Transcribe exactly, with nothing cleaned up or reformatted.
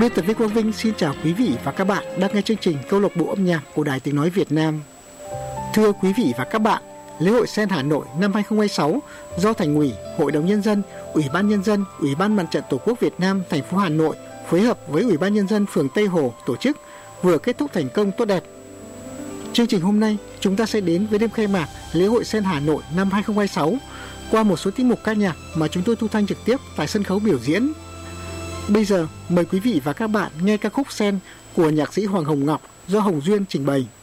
Biên tập viên Quang Vinh xin chào quý vị và các bạn đang nghe chương trình Câu lạc bộ âm nhạc của Đài Tiếng nói Việt Nam. Thưa quý vị và các bạn, lễ hội Sen Hà Nội năm hai không hai sáu do Thành ủy, Hội đồng Nhân dân, Ủy ban Nhân dân, Ủy ban Mặt trận Tổ quốc Việt Nam thành phố Hà Nội phối hợp với Ủy ban Nhân dân phường Tây Hồ tổ chức vừa kết thúc thành công tốt đẹp. Chương trình hôm nay chúng ta sẽ đến với đêm khai mạc lễ hội Sen Hà Nội năm hai không hai sáu qua một số tiết mục ca nhạc mà chúng tôi thu thanh trực tiếp tại sân khấu biểu diễn. Bây giờ mời quý vị và các bạn nghe ca khúc Sen của nhạc sĩ Hoàng Hồng Ngọc do Hồng Duyên trình bày.